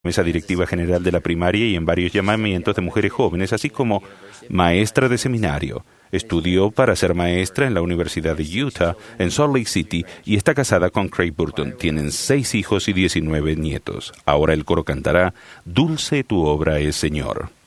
mesa directiva general de la primaria y en varios llamamientos de mujeres jóvenes, así como maestra de seminario. Estudió para ser maestra en la Universidad de Utah, en Salt Lake City, y está casada con Craig Burton. Tienen 6 hijos y 19 nietos. Ahora el coro cantará Dulce tu obra es, Señor.